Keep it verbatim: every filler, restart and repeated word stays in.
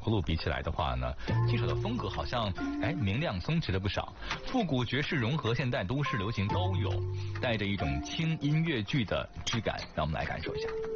葫芦比起来的话呢，这首的风格好像哎明亮松弛了不少，复古爵士融合现代都市流行都有，带着一种轻音乐剧的质感，让我们来感受一下。